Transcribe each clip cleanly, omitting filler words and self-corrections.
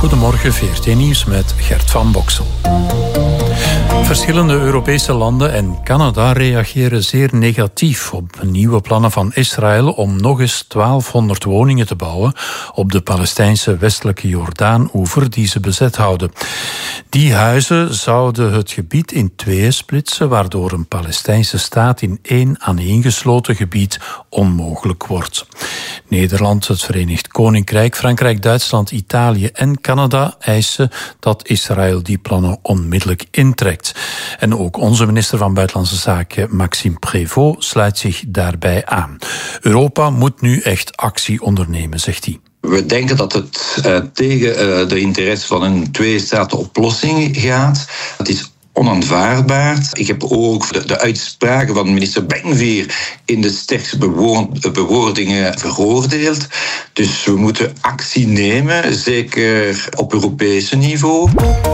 Goedemorgen, VRT Nieuws met Gert van Boksel. Verschillende Europese landen en Canada reageren zeer negatief op nieuwe plannen van Israël om nog eens 1200 woningen te bouwen op de Palestijnse westelijke Jordaan-oever die ze bezet houden. Die huizen zouden het gebied in tweeën splitsen, waardoor een Palestijnse staat in één aaneengesloten gebied onmogelijk wordt. Nederland, het Verenigd Koninkrijk, Frankrijk, Duitsland, Italië en Canada eisen dat Israël die plannen onmiddellijk intrekt. En ook onze minister van Buitenlandse Zaken, Maxime Prévost, sluit zich daarbij aan. Europa moet nu echt actie ondernemen, zegt hij. We denken dat het tegen de interesse van een twee-staten-oplossing gaat. Het is onaanvaardbaar. Ik heb ook de uitspraken van minister Ben-Gvir in de sterkste bewoordingen veroordeeld. Dus we moeten actie nemen, zeker op Europese niveau.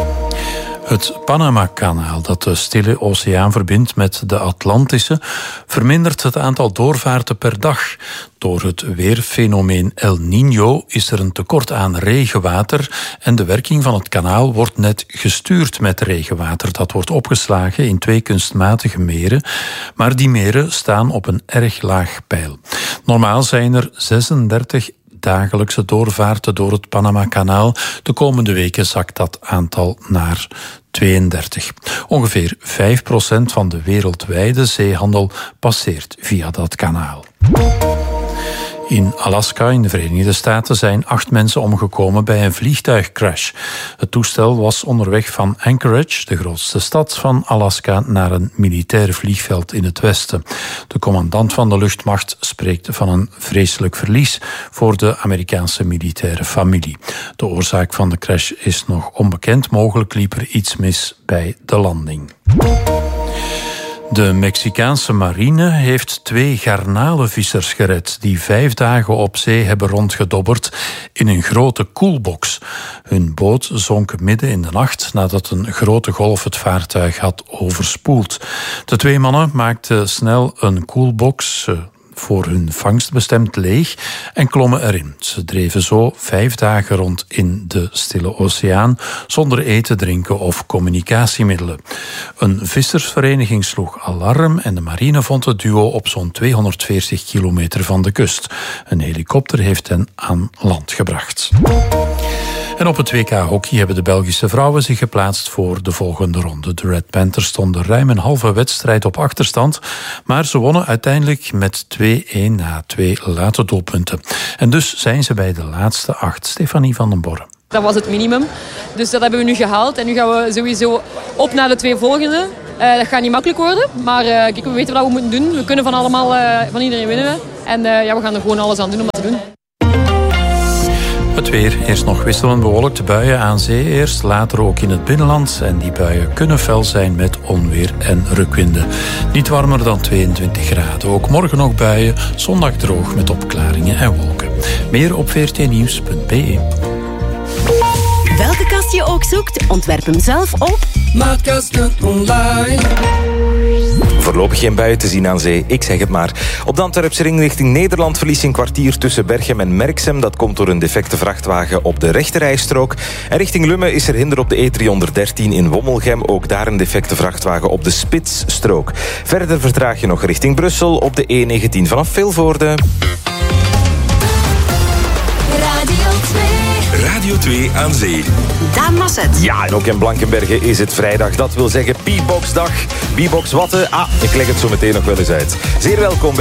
Het Panama-kanaal, dat de Stille Oceaan verbindt met de Atlantische, vermindert het aantal doorvaarten per dag. Door het weerfenomeen El Niño is er een tekort aan regenwater en de werking van het kanaal wordt net gestuurd met regenwater. Dat wordt opgeslagen in 2 kunstmatige meren, maar die meren staan op een erg laag peil. Normaal zijn er 36 dagelijkse doorvaarten door het Panama-kanaal. De komende weken zakt dat aantal naar 32. Ongeveer 5% van de wereldwijde zeehandel passeert via dat kanaal. In Alaska, in de Verenigde Staten, zijn 8 mensen omgekomen bij een vliegtuigcrash. Het toestel was onderweg van Anchorage, de grootste stad van Alaska, naar een militair vliegveld in het westen. De commandant van de luchtmacht spreekt van een vreselijk verlies voor de Amerikaanse militaire familie. De oorzaak van de crash is nog onbekend. Mogelijk liep er iets mis bij de landing. De Mexicaanse marine heeft 2 garnalenvissers gered die 5 dagen op zee hebben rondgedobberd in een grote koelbox. Hun boot zonk midden in de nacht nadat een grote golf het vaartuig had overspoeld. De 2 mannen maakten snel een koelbox voor hun vangst bestemd leeg en klommen erin. Ze dreven zo 5 dagen rond in de Stille Oceaan zonder eten, drinken of communicatiemiddelen. Een vissersvereniging sloeg alarm en de marine vond het duo op zo'n 240 kilometer van de kust. Een helikopter heeft hen aan land gebracht. En op het WK hockey hebben de Belgische vrouwen zich geplaatst voor de volgende ronde. De Red Panthers stonden ruim een halve wedstrijd op achterstand, maar ze wonnen uiteindelijk met 2-1 na 2 late doelpunten. En dus zijn ze bij de laatste 8. Stefanie van den Borre. Dat was het minimum, dus dat hebben we nu gehaald. En nu gaan we sowieso op naar de 2 volgende. Dat gaat niet makkelijk worden, maar kijk, we weten wat we moeten doen. We kunnen van iedereen winnen. En we gaan er gewoon alles aan doen om dat te doen. Het weer, eerst nog wisselend bewolkte buien aan zee eerst, later ook in het binnenland. En die buien kunnen fel zijn met onweer en rukwinden. Niet warmer dan 22 graden. Ook morgen nog buien, zondag droog met opklaringen en wolken. Meer op vrtnieuws.be. Welke kast je ook zoekt, ontwerp hem zelf op Maatkasten online. Voorlopig geen buien te zien aan zee, ik zeg het maar. Op de Antwerpse ring richting Nederland verlies een kwartier tussen Berchem en Merksem. Dat komt door een defecte vrachtwagen op de rechterrijstrook. En richting Lummen is er hinder op de E313 in Wommelgem. Ook daar een defecte vrachtwagen op de Spitsstrook. Verder vertraag je nog richting Brussel op de E19 vanaf Vilvoorde. Radio 2 aan zee. Daan Masset. Ja, en ook in Blankenberge is het vrijdag. Dat wil zeggen P-Box-dag. P-Box Watten. Ik leg het zo meteen nog wel eens uit. Zeer welkom